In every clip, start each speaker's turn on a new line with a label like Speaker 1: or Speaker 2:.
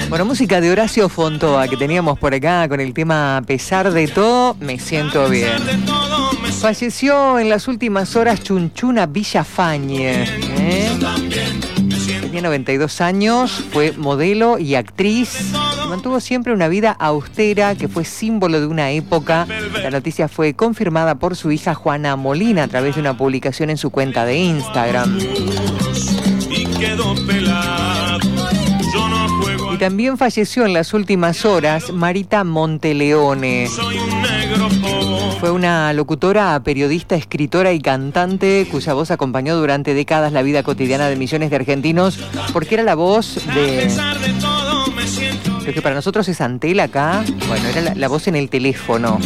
Speaker 1: Bueno, música de Horacio Fontova que teníamos por acá con el tema A pesar de todo, me siento bien. Falleció en las últimas horas Chunchuna Villafañe. Tenía 92 años, fue modelo y actriz. Mantuvo siempre una vida austera que fue símbolo de una época. La noticia fue confirmada por su hija Juana Molina a través de una publicación en su cuenta de Instagram. Y también falleció en las últimas horas Marita Monteleone. Fue una locutora, periodista, escritora y cantante cuya voz acompañó durante décadas la vida cotidiana de millones de argentinos, porque era la voz de lo que para nosotros es Antel acá. Bueno, era la voz en el teléfono.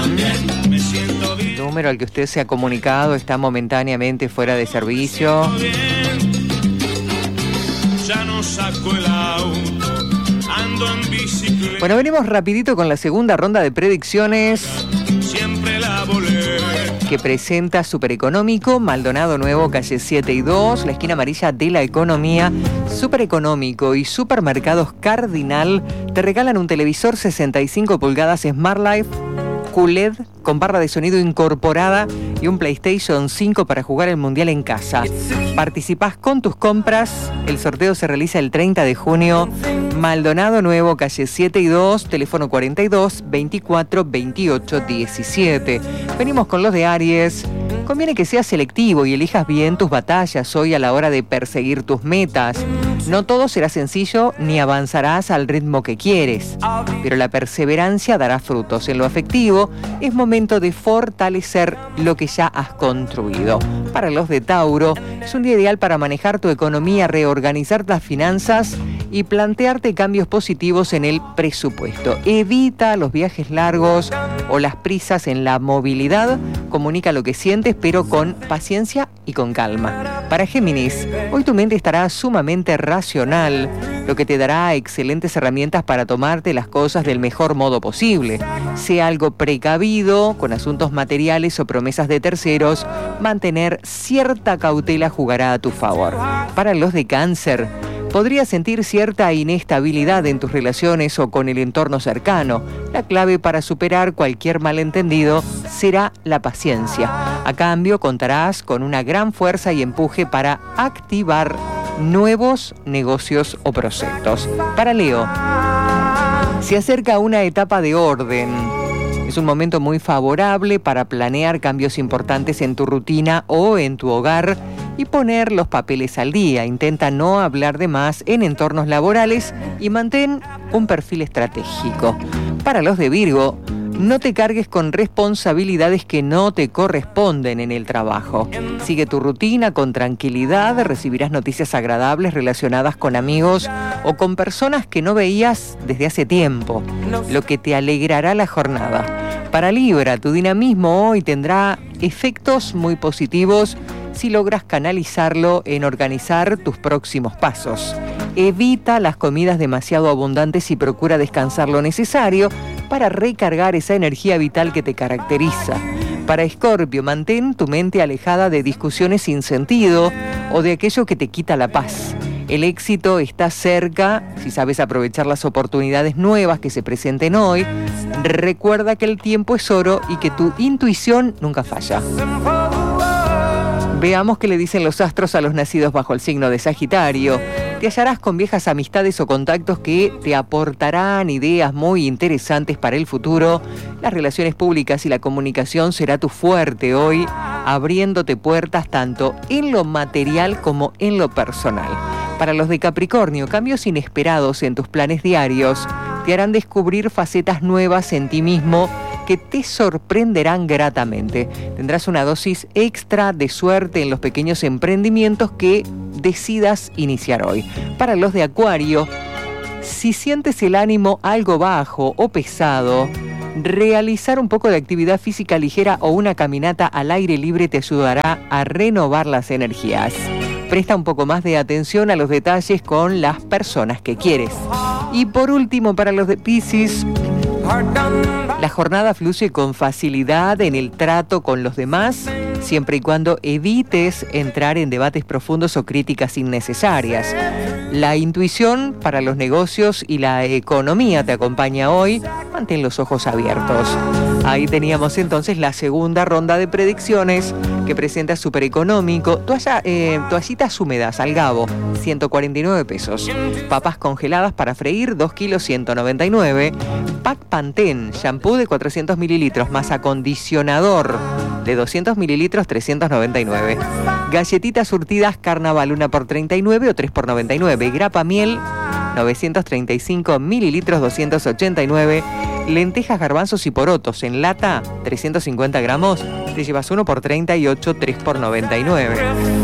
Speaker 1: El número al que usted se ha comunicado está momentáneamente fuera de servicio. Ya no saco el auto, ando en bicicleta. Bueno, venimos rapidito con la segunda ronda de predicciones que presenta Supereconómico, Maldonado Nuevo, calle 7 y 2, la esquina amarilla de la economía. Supereconómico y Supermercados Cardinal te regalan un televisor 65 pulgadas Smart Life QLED con barra de sonido incorporada y un PlayStation 5 para jugar el Mundial en casa. Participás con tus compras. El sorteo se realiza el 30 de junio. Maldonado Nuevo, calle 7 y 2, teléfono 42 24 28 17. Venimos con los de Aries. Conviene que seas selectivo y elijas bien tus batallas hoy a la hora de perseguir tus metas. No todo será sencillo ni avanzarás al ritmo que quieres, pero la perseverancia dará frutos. En lo afectivo, es momento de fortalecer lo que ya has construido. Para los de Tauro, es un día ideal para manejar tu economía, reorganizar las finanzas y plantearte cambios positivos en el presupuesto. Evita los viajes largos o las prisas en la movilidad. Comunica lo que sientes, pero con paciencia y con calma. Para Géminis, hoy tu mente estará sumamente racional, lo que te dará excelentes herramientas para tomarte las cosas del mejor modo posible. Sea algo precavido, con asuntos materiales o promesas de terceros, mantener cierta cautela jugará a tu favor. Para los de Cáncer, podrías sentir cierta inestabilidad en tus relaciones o con el entorno cercano. La clave para superar cualquier malentendido será la paciencia. A cambio, contarás con una gran fuerza y empuje para activar nuevos negocios o proyectos. Para Leo, se acerca una etapa de orden. Es un momento muy favorable para planear cambios importantes en tu rutina o en tu hogar y poner los papeles al día. Intenta no hablar de más en entornos laborales y mantén un perfil estratégico. Para los de Virgo, no te cargues con responsabilidades que no te corresponden en el trabajo. Sigue tu rutina con tranquilidad, recibirás noticias agradables relacionadas con amigos o con personas que no veías desde hace tiempo, lo que te alegrará la jornada. Para Libra, tu dinamismo hoy tendrá efectos muy positivos si logras canalizarlo en organizar tus próximos pasos. Evita las comidas demasiado abundantes y procura descansar lo necesario para recargar esa energía vital que te caracteriza. Para Escorpio, mantén tu mente alejada de discusiones sin sentido o de aquello que te quita la paz. El éxito está cerca si sabes aprovechar las oportunidades nuevas que se presenten hoy. Recuerda que el tiempo es oro y que tu intuición nunca falla. Veamos qué le dicen los astros a los nacidos bajo el signo de Sagitario. Te hallarás con viejas amistades o contactos que te aportarán ideas muy interesantes para el futuro. Las relaciones públicas y la comunicación será tu fuerte hoy, abriéndote puertas tanto en lo material como en lo personal. Para los de Capricornio, cambios inesperados en tus planes diarios te harán descubrir facetas nuevas en ti mismo que te sorprenderán gratamente. Tendrás una dosis extra de suerte en los pequeños emprendimientos que decidas iniciar hoy. Para los de Acuario, si sientes el ánimo algo bajo o pesado, realizar un poco de actividad física ligera o una caminata al aire libre te ayudará a renovar las energías. Presta un poco más de atención a los detalles con las personas que quieres. Y por último, para los de Piscis, la jornada fluye con facilidad en el trato con los demás, siempre y cuando evites entrar en debates profundos o críticas innecesarias. La intuición para los negocios y la economía te acompaña hoy. Mantén los ojos abiertos. Ahí teníamos entonces la segunda ronda de predicciones que presenta Supereconómico. Toallitas húmedas al Gabo, 149 pesos. Papas congeladas para freír, 2 kilos, 199. Pack Pantene, shampoo de 400 mililitros más acondicionador de 200 mililitros, 399. Galletitas surtidas Carnaval, 1 por 39 o 3 por 99. Grapa miel, 935 mililitros, 289. Lentejas, garbanzos y porotos en lata, 350 gramos. Te llevas 1 por 38, 3 por 99.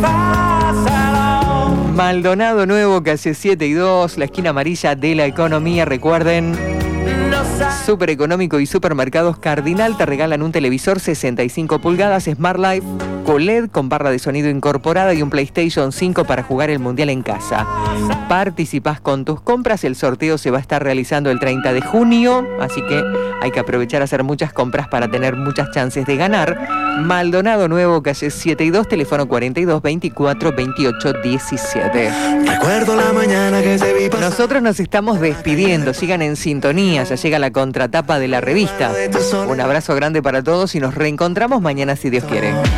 Speaker 1: Maldonado Nuevo, calle 7 y 2, la esquina amarilla de la economía. Recuerden, Supereconómico y Supermercados Cardinal te regalan un televisor 65 pulgadas Smart Life LED con barra de sonido incorporada y un PlayStation 5 para jugar el Mundial en casa. Participás con tus compras, el sorteo se va a estar realizando el 30 de junio, así que hay que aprovechar a hacer muchas compras para tener muchas chances de ganar. Maldonado Nuevo, calle 7 y 2, teléfono 42 24 28 17.
Speaker 2: Recuerdo la mañana que se vi pasar.
Speaker 1: Nosotros nos estamos despidiendo, sigan en sintonía, ya llega la contratapa de la revista. Un abrazo grande para todos y nos reencontramos mañana si Dios quiere.